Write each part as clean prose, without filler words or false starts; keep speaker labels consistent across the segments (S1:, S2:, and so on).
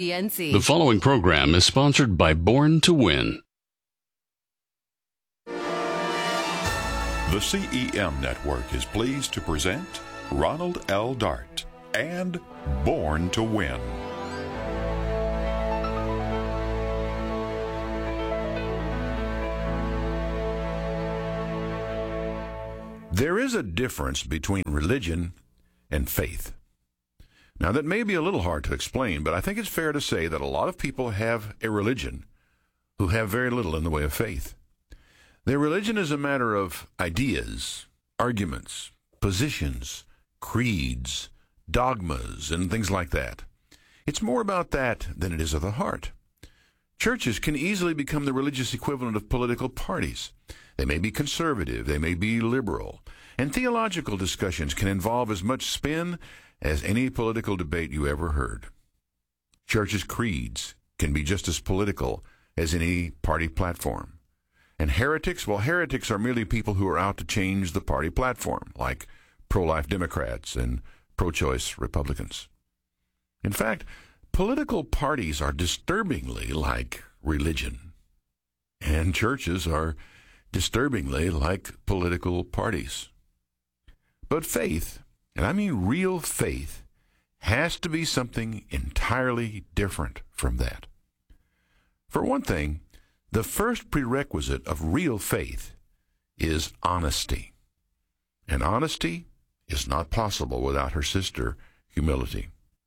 S1: PNC.
S2: The following program is sponsored by Born to Win.
S3: The CEM Network is pleased to present Ronald L. Dart and Born to Win.
S4: There is a difference between religion and faith. Now, that may be a little hard to explain, but I think it's fair to say that a lot of people have a religion who have very little in the way of faith. Their religion is a matter of ideas, arguments, positions, creeds, dogmas, and things like that. It's more about that than it is of the heart. Churches can easily become the religious equivalent of political parties. They may be conservative, they may be liberal, and theological discussions can involve as much spin as any political debate you ever heard. Churches' creeds can be just as political as any party platform. And heretics, well, heretics are merely people who are out to change the party platform, like pro-life Democrats and pro-choice Republicans. In fact, political parties are disturbingly like religion, and churches are disturbingly like political parties. But faith, and I mean real faith, has to be something entirely different from that. For one thing, the first prerequisite of real faith is honesty. And honesty is not possible without her sister, humility.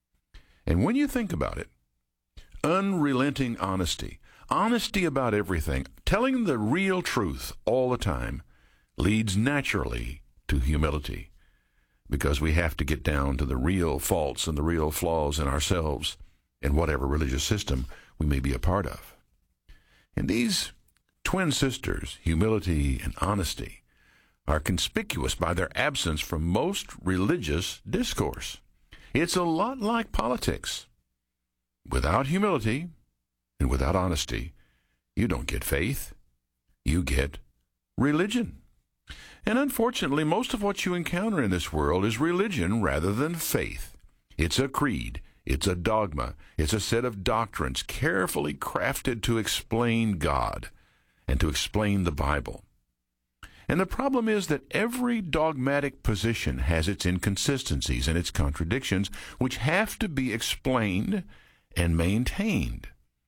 S4: And when you think about it, unrelenting honesty, honesty about everything, telling the real truth all the time, leads naturally to humility, because we have to get down to the real faults and the real flaws in ourselves and whatever religious system we may be a part of. And these twin sisters, humility and honesty, are conspicuous by their absence from most religious discourse. It's a lot like politics. Without humility and without honesty, you don't get faith, you get religion. And unfortunately, most of what you encounter in this world is religion rather than faith. It's a creed, it's a dogma, it's a set of doctrines carefully crafted to explain God and to explain the Bible. And the problem is that every dogmatic position has its inconsistencies and its contradictions, which have to be explained and maintained.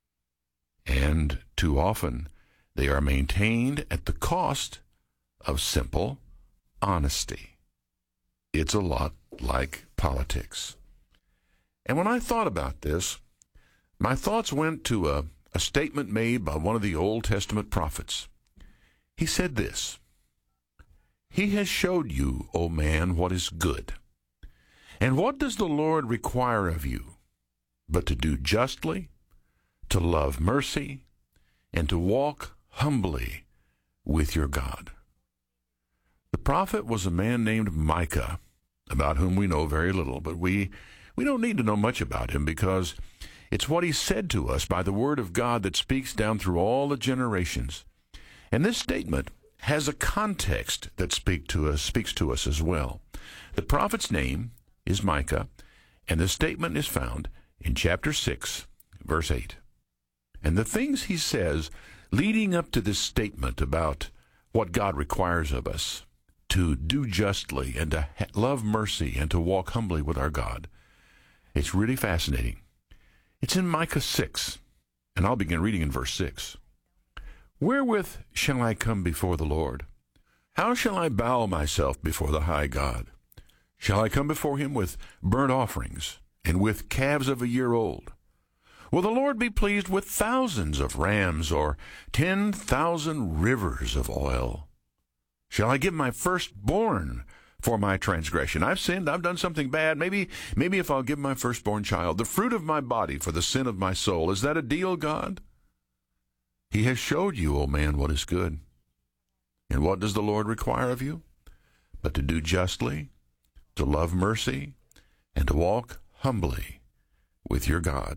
S4: And too often, they are maintained at the cost of simple honesty. It's a lot like politics. And when I thought about this, my thoughts went to a statement made by one of the Old Testament prophets. He said this: "He has showed you, O man, what is good. And what does the Lord require of you, but to do justly, to love mercy, and to walk humbly with your God." The prophet was a man named Micah, about whom we know very little, but we don't need to know much about him, because it's what he said to us by the word of God that speaks down through all the generations. And this statement has a context that speaks to us as well. The prophet's name is Micah, and the statement is found in chapter 6, verse 8. And the things he says leading up to this statement about what God requires of us, to do justly and to love mercy and to walk humbly with our God, it's really fascinating. It's in Micah 6, and I'll begin reading in verse 6. "Wherewith shall I come before the Lord? How shall I bow myself before the high God? Shall I come before him with burnt offerings, and with calves of a year old? Will the Lord be pleased with thousands of rams, or 10,000 rivers of oil? Shall I give my firstborn for my transgression? I've sinned, I've done something bad. Maybe if I'll give my firstborn child, the fruit of my body for the sin of my soul. Is that a deal, God? He has showed you, O man, what is good. And what does the Lord require of you? But to do justly, to love mercy, and to walk humbly with your God."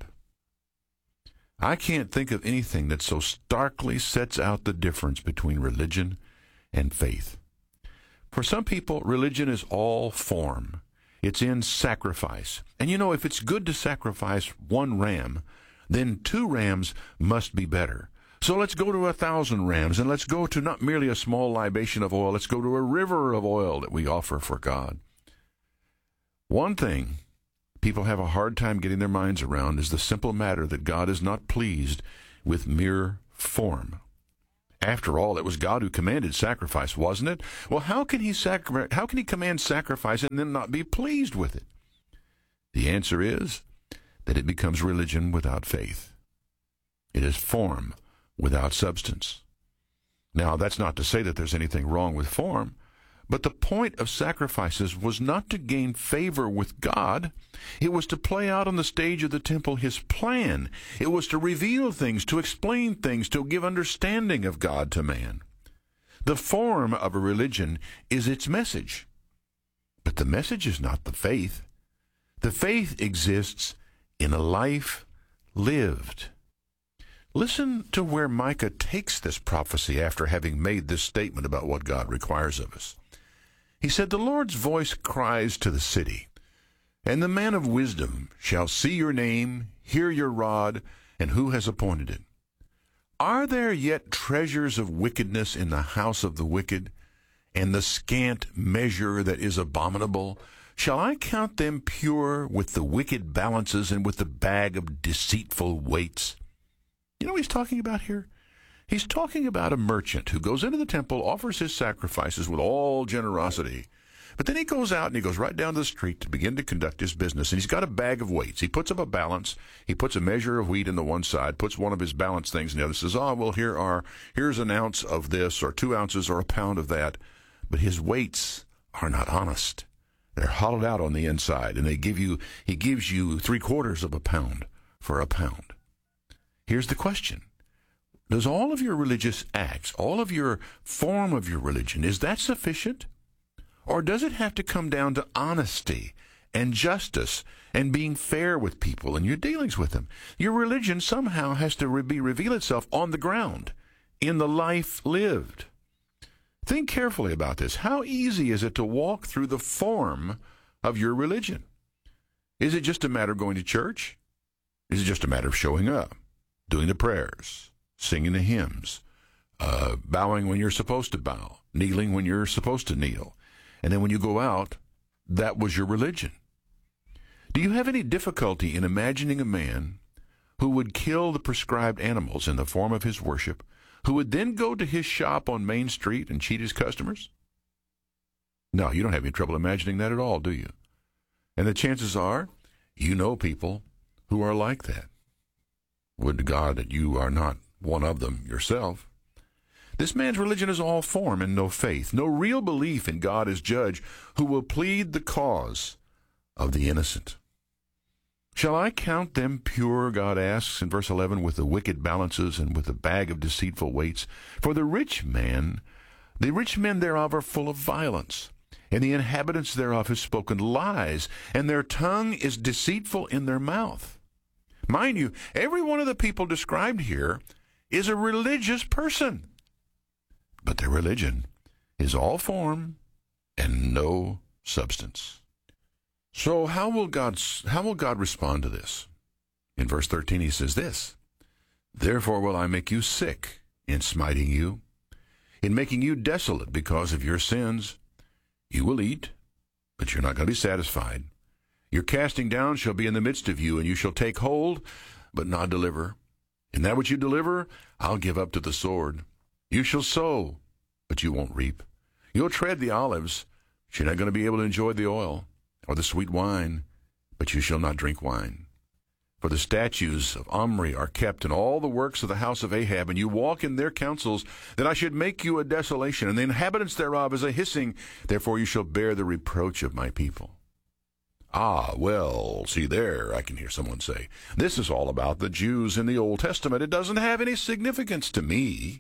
S4: I can't think of anything that so starkly sets out the difference between religion and faith. For some people, religion is all form. It's in sacrifice. And you know, if it's good to sacrifice one ram, then 2 rams must be better. So let's go to 1,000 rams, and let's go to not merely a small libation of oil. Let's go to a river of oil that we offer for God. One thing people have a hard time getting their minds around is the simple matter that God is not pleased with mere form. After all, it was God who commanded sacrifice, wasn't it? Well, how can he command sacrifice and then not be pleased with it? The answer is that it becomes religion without faith. It is form without substance. Now, that's not to say that there's anything wrong with form, but the point of sacrifices was not to gain favor with God. It was to play out on the stage of the temple his plan. It was to reveal things, to explain things, to give understanding of God to man. The form of a religion is its message, but the message is not the faith. The faith exists in a life lived. Listen to where Micah takes this prophecy after having made this statement about what God requires of us. He said, "The Lord's voice cries to the city, and the man of wisdom shall see your name, hear your rod, and who has appointed it? Are there yet treasures of wickedness in the house of the wicked, and the scant measure that is abominable? Shall I count them pure with the wicked balances and with the bag of deceitful weights?" You know what he's talking about here? He's talking about a merchant who goes into the temple, offers his sacrifices with all generosity, but then he goes out and he goes right down to the street to begin to conduct his business, and he's got a bag of weights. He puts up a balance. He puts a measure of wheat in the one side, puts one of his balance things in the other, says, well, here's an ounce of this, or 2 ounces, or a pound of that. But his weights are not honest. They're hollowed out on the inside, and he gives you 3/4 of a pound for a pound. Here's the question. Does all of your religious acts, all of your form of your religion, is that sufficient? Or does it have to come down to honesty and justice and being fair with people in your dealings with them? Your religion somehow has to reveal itself on the ground, in the life lived. Think carefully about this. How easy is it to walk through the form of your religion? Is it just a matter of going to church? Is it just a matter of showing up, doing the prayers, singing the hymns, bowing when you're supposed to bow, kneeling when you're supposed to kneel, and then when you go out, that was your religion? Do you have any difficulty in imagining a man who would kill the prescribed animals in the form of his worship, who would then go to his shop on Main Street and cheat his customers? No, you don't have any trouble imagining that at all, do you? And the chances are you know people who are like that. Would to God that you are not one of them yourself. This man's religion is all form and no faith, no real belief in God as judge who will plead the cause of the innocent. Shall I count them pure, God asks in verse 11, with the wicked balances and with the bag of deceitful weights? For the rich men thereof are full of violence, and the inhabitants thereof have spoken lies, and their tongue is deceitful in their mouth. Mind you, every one of the people described here is a religious person. But their religion is all form and no substance. So how will God respond to this? In verse 13 he says this, "Therefore will I make you sick in smiting you, in making you desolate because of your sins. You will eat, but you're not going to be satisfied. Your casting down shall be in the midst of you, and you shall take hold, but not deliver. And that which you deliver, I'll give up to the sword. You shall sow, but you won't reap. You'll tread the olives, but you're not going to be able to enjoy the oil, or the sweet wine, but you shall not drink wine. For the statues of Omri are kept in all the works of the house of Ahab, and you walk in their counsels, that I should make you a desolation, and the inhabitants thereof as a hissing. Therefore you shall bear the reproach of my people." Ah, well, see there, I can hear someone say, this is all about the Jews in the Old Testament. It doesn't have any significance to me.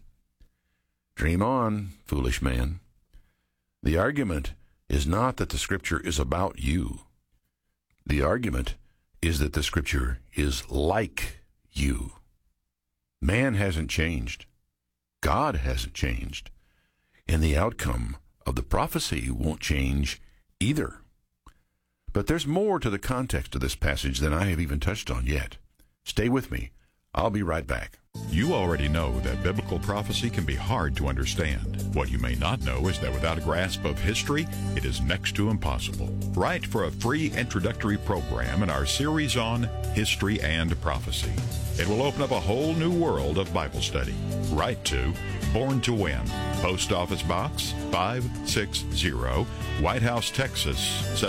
S4: Dream on, foolish man. The argument is not that the Scripture is about you. The argument is that the Scripture is like you. Man hasn't changed. God hasn't changed. And the outcome of the prophecy won't change either. But there's more to the context of this passage than I have even touched on yet. Stay with me. I'll be right back.
S3: You already know that biblical prophecy can be hard to understand. What you may not know is that without a grasp of history, it is next to impossible. Write for a free introductory program in our series on History and Prophecy. It will open up a whole new world of Bible study. Write to Born to Win, Post Office Box 560, White House, Texas